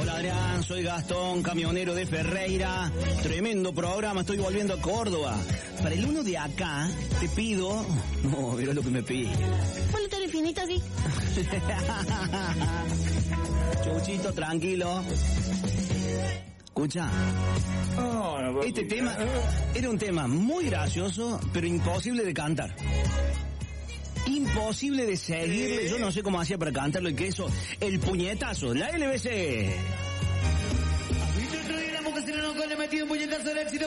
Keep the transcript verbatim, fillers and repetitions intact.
Hola Adrián, soy Gastón, camionero de Ferreira. Tremendo programa, estoy volviendo a Córdoba. Para el uno de acá, te pido... No, mira lo que me pide. Ponle tan infinito aquí. Chuchito, tranquilo. Escucha. Este tema era un tema muy gracioso, pero imposible de cantar. Imposible de seguirle. Yo no sé cómo hacía para cantarlo y que eso, el puñetazo, la L B C. Y nosotros éramos que se nos le metido un puñetazo al éxito.